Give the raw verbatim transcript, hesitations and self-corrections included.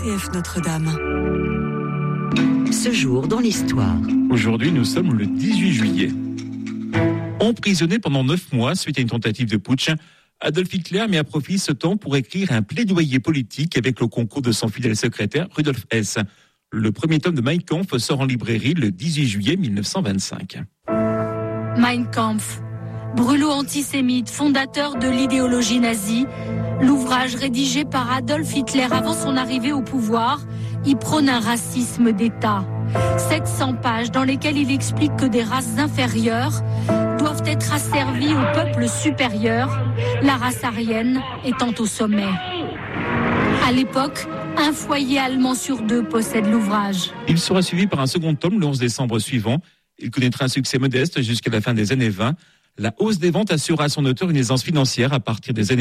C F Notre-Dame. Ce jour dans l'histoire. Aujourd'hui, nous sommes le dix-huit juillet. Emprisonné pendant neuf mois suite à une tentative de putsch, Adolf Hitler met à profit ce temps pour écrire un plaidoyer politique avec le concours de son fidèle secrétaire Rudolf Hess. Le premier tome de Mein Kampf sort en librairie le dix-huit juillet mille neuf cent vingt-cinq. Mein Kampf, brûlot antisémite, fondateur de l'idéologie nazie, l'ouvrage rédigé par Adolf Hitler avant son arrivée au pouvoir, y prône un racisme d'État. sept cents pages dans lesquelles il explique que des races inférieures doivent être asservies au peuple supérieur, la race aryenne étant au sommet. À l'époque, un foyer allemand sur deux possède l'ouvrage. Il sera suivi par un second tome le onze décembre suivant. Il connaîtra un succès modeste jusqu'à la fin des années vingt. La hausse des ventes assure à son auteur une aisance financière à partir des années